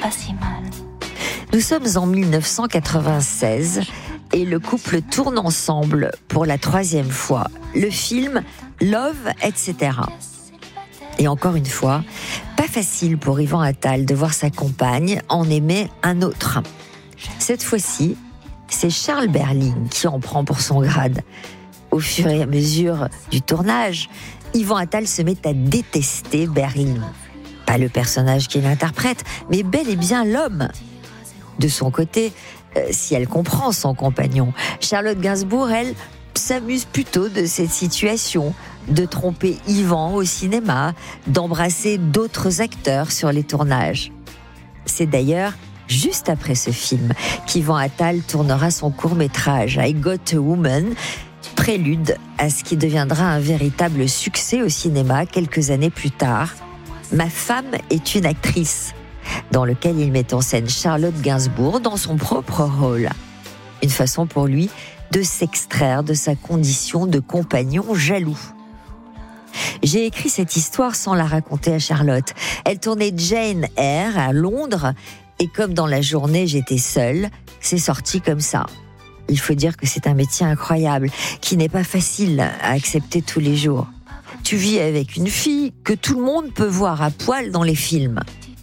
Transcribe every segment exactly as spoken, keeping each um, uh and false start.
pas si mal. Nous sommes en mille neuf cent quatre-vingt-seize et le couple tourne ensemble pour la troisième fois le film Love, et cetera. Et encore une fois, pas facile pour Yvan Attal de voir sa compagne en aimer un autre. Cette fois-ci, c'est Charles Berling qui en prend pour son grade. Au fur et à mesure du tournage, Yvan Attal se met à détester Berling. Pas le personnage qu'il interprète, mais bel et bien l'homme. De son côté, euh, si elle comprend son compagnon, Charlotte Gainsbourg, elle, s'amuse plutôt de cette situation, de tromper Yvan au cinéma, d'embrasser d'autres acteurs sur les tournages. C'est d'ailleurs juste après ce film qu'Yvan Attal tournera son court-métrage I Got a Woman, prélude à ce qui deviendra un véritable succès au cinéma quelques années plus tard. Ma femme est une actrice, dans lequel il met en scène Charlotte Gainsbourg dans son propre rôle. Une façon pour lui de s'extraire de sa condition de compagnon jaloux. J'ai écrit cette histoire sans la raconter à Charlotte. Elle tournait Jane Eyre à Londres et comme dans la journée j'étais seule, c'est sorti comme ça. Il faut dire que c'est un métier incroyable qui n'est pas facile à accepter tous les jours. Tu vis avec une fille que tout le monde peut voir à poil dans les films.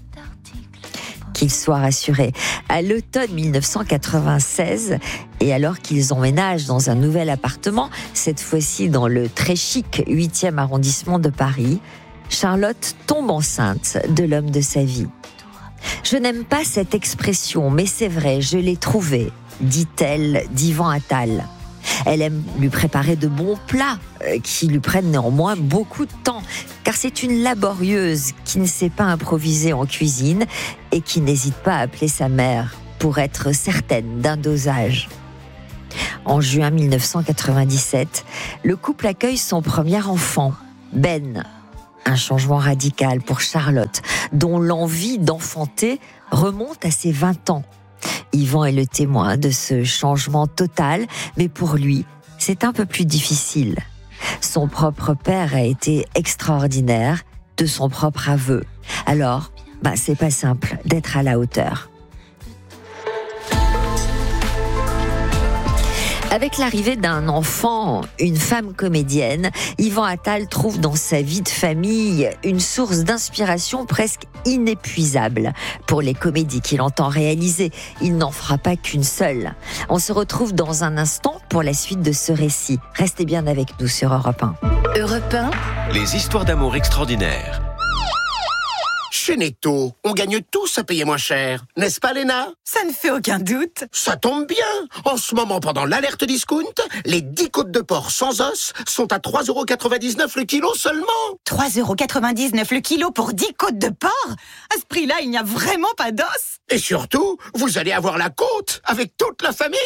Qu'il soit rassuré. À l'automne mille neuf cent quatre-vingt-seize, et alors qu'ils emménagent dans un nouvel appartement, cette fois-ci dans le très chic huitième arrondissement de Paris, Charlotte tombe enceinte de l'homme de sa vie. Je n'aime pas cette expression, mais c'est vrai, je l'ai trouvée, dit-elle d'Yvan Attal. Elle aime lui préparer de bons plats euh, qui lui prennent néanmoins beaucoup de temps, car c'est une laborieuse qui ne sait pas improviser en cuisine et qui n'hésite pas à appeler sa mère pour être certaine d'un dosage. En juin mille neuf cent quatre-vingt-dix-sept, le couple accueille son premier enfant, Ben. Un changement radical pour Charlotte, dont l'envie d'enfanter remonte à ses vingt ans. Yvan est le témoin de ce changement total, mais pour lui, c'est un peu plus difficile. Son propre père a été extraordinaire, de son propre aveu. Alors, bah, c'est pas simple d'être à la hauteur. Avec l'arrivée d'un enfant, une femme comédienne, Yvan Attal trouve dans sa vie de famille une source d'inspiration presque inépuisable. Pour les comédies qu'il entend réaliser, il n'en fera pas qu'une seule. On se retrouve dans un instant pour la suite de ce récit. Restez bien avec nous sur Europe un. Europe un. Les histoires d'amour extraordinaires. Chez Netto, on gagne tous à payer moins cher. N'est-ce pas, Léna? Ça ne fait aucun doute. Ça tombe bien. En ce moment, pendant l'alerte discount, les dix côtes de porc sans os sont à trois euros quatre-vingt-dix-neuf le kilo seulement. trois euros quatre-vingt-dix-neuf le kilo pour dix côtes de porc? À ce prix-là, il n'y a vraiment pas d'os. Et surtout, vous allez avoir la côte avec toute la famille.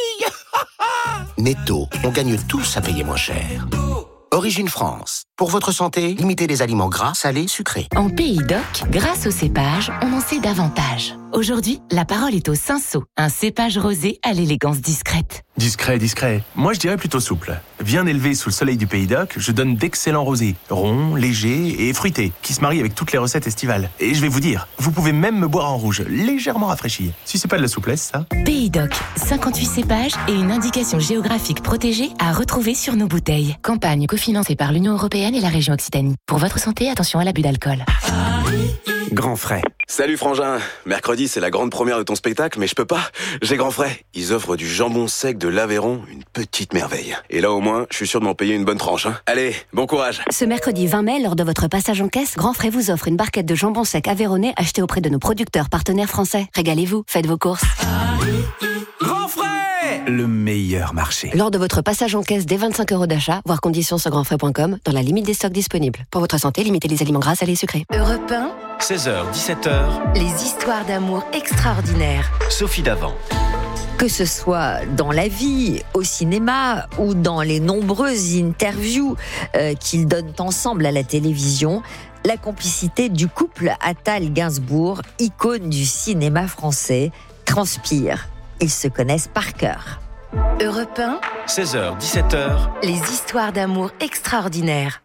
Netto, on gagne tous à payer moins cher. Origine France. Pour votre santé, limitez les aliments gras, salés, sucrés. En Pays d'Oc, grâce au cépage, on en sait davantage. Aujourd'hui, la parole est au Cinsault, un cépage rosé à l'élégance discrète. Discret, discret. Moi, je dirais plutôt souple. Bien élevé sous le soleil du Pays d'Oc, je donne d'excellents rosés, ronds, légers et fruités, qui se marient avec toutes les recettes estivales. Et je vais vous dire, vous pouvez même me boire en rouge, légèrement rafraîchi. Si c'est pas de la souplesse, ça. Pays d'Oc, cinquante-huit cépages et une indication géographique protégée à retrouver sur nos bouteilles. Campagne cofinancée par l'Union européenne et la région Occitanie. Pour votre santé, attention à l'abus d'alcool. Grand frais. Salut frangin, mercredi c'est la grande première de ton spectacle, mais je peux pas, j'ai grand frais. Ils offrent du jambon sec de l'Aveyron, une petite merveille. Et là au moins, je suis sûr de m'en payer une bonne tranche. Hein. Allez, bon courage. Ce mercredi vingt mai, lors de votre passage en caisse, Grand Frais vous offre une barquette de jambon sec aveyronnais achetée auprès de nos producteurs partenaires français. Régalez-vous, faites vos courses. Grand frais, le meilleur marché. Lors de votre passage en caisse dès vingt-cinq euros d'achat, voir conditions sur grand frais point com, dans la limite des stocks disponibles. Pour votre santé, limitez les aliments gras, salés et sucrés. Europe un. seize heures, dix-sept heures. Les histoires d'amour extraordinaires. Sophie Davant. Que ce soit dans la vie, au cinéma ou dans les nombreuses interviews euh, qu'ils donnent ensemble à la télévision, la complicité du couple Attal-Gainsbourg, icône du cinéma français, transpire. Ils se connaissent par cœur. Europe un. seize heures, dix-sept heures. Les histoires d'amour extraordinaires.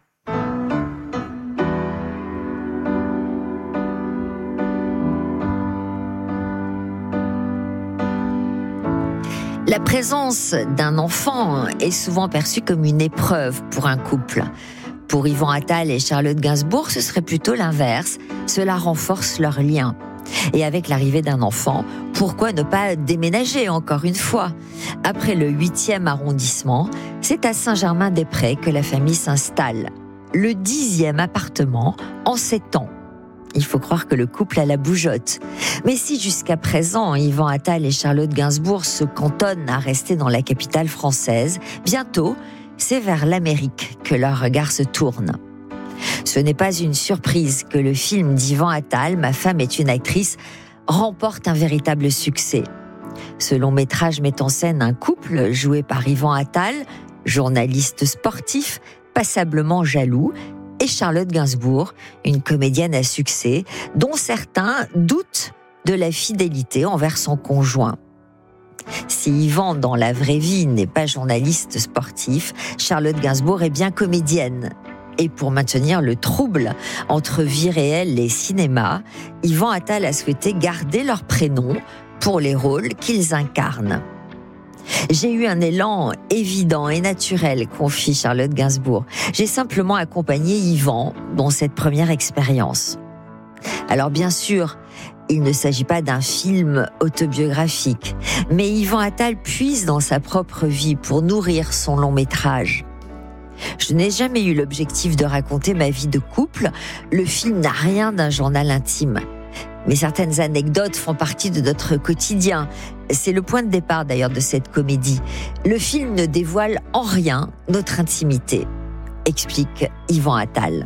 La présence d'un enfant est souvent perçue comme une épreuve pour un couple. Pour Yvan Attal et Charlotte Gainsbourg, ce serait plutôt l'inverse. Cela renforce leur lien. Et avec l'arrivée d'un enfant, pourquoi ne pas déménager encore une fois ? Après le huitième arrondissement, c'est à Saint-Germain-des-Prés que la famille s'installe. Le dixième appartement en sept ans. Il faut croire que le couple a la bougeotte. Mais si jusqu'à présent, Yvan Attal et Charlotte Gainsbourg se cantonnent à rester dans la capitale française, bientôt, c'est vers l'Amérique que leurs regards se tournent. Ce n'est pas une surprise que le film d'Yvan Attal, Ma femme est une actrice, remporte un véritable succès. Ce long métrage met en scène un couple joué par Yvan Attal, journaliste sportif, passablement jaloux, et Charlotte Gainsbourg, une comédienne à succès, dont certains doutent de la fidélité envers son conjoint. Si Yvan, dans la vraie vie, n'est pas journaliste sportif, Charlotte Gainsbourg est bien comédienne. Et pour maintenir le trouble entre vie réelle et cinéma, Yvan Attal a souhaité garder leur prénom pour les rôles qu'ils incarnent. J'ai eu un élan évident et naturel, confie Charlotte Gainsbourg. J'ai simplement accompagné Yvan dans cette première expérience. Alors bien sûr, il ne s'agit pas d'un film autobiographique, mais Yvan Attal puise dans sa propre vie pour nourrir son long métrage. Je n'ai jamais eu l'objectif de raconter ma vie de couple. Le film n'a rien d'un journal intime. Mais certaines anecdotes font partie de notre quotidien. C'est le point de départ d'ailleurs de cette comédie. Le film ne dévoile en rien notre intimité, explique Yvan Attal.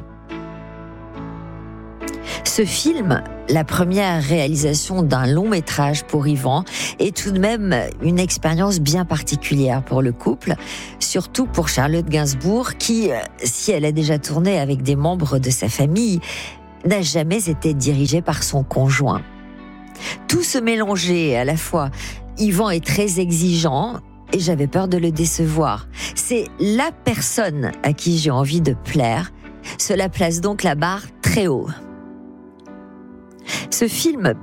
Ce film, la première réalisation d'un long métrage pour Yvan, est tout de même une expérience bien particulière pour le couple, surtout pour Charlotte Gainsbourg qui, si elle a déjà tourné avec des membres de sa famille, n'a jamais été dirigée par son conjoint. Tout se mélangeait à la fois. Yvan est très exigeant et j'avais peur de le décevoir. C'est la personne à qui j'ai envie de plaire. Cela place donc la barre très haut. Ce film